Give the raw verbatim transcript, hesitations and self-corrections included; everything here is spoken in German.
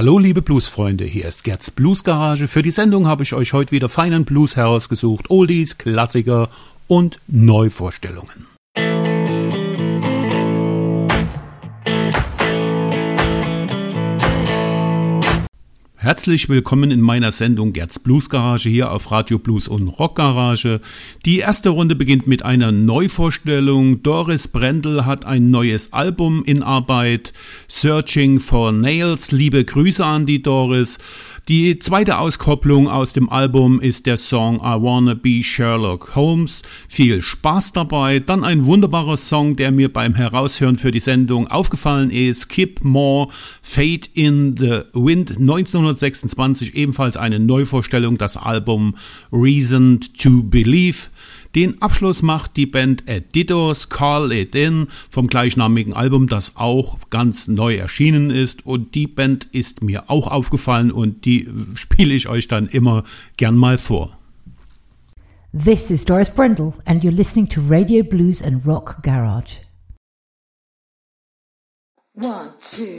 Hallo liebe Bluesfreunde, hier ist Gerds Bluesgarage. Für die Sendung habe ich euch heute wieder feinen Blues herausgesucht, Oldies, Klassiker und Neuvorstellungen. Herzlich willkommen in meiner Sendung Gerds Bluesgarage hier auf Radio Blues und Rockgarage. Die erste Runde beginnt mit einer Neuvorstellung. Doris Brendel hat ein neues Album in Arbeit, Searching for Nails. Liebe Grüße an die Doris. Die zweite Auskopplung aus dem Album ist der Song I Wanna Be Sherlock Holmes. Viel Spaß dabei. Dann ein wunderbarer Song, der mir beim Heraushören für die Sendung aufgefallen ist. Kip Moore, Fade in the Wind, neunzehnhundertsechsundzwanzig, ebenfalls eine Neuvorstellung, das Album Reason to Believe. Den Abschluss macht die Band Editors, Call It In, vom gleichnamigen Album, das auch ganz neu erschienen ist. Und die Band ist mir auch aufgefallen und die spiele ich euch dann immer gern mal vor. This is Doris Brendel and you're listening to Radio Blues and Rock Garage. One, two.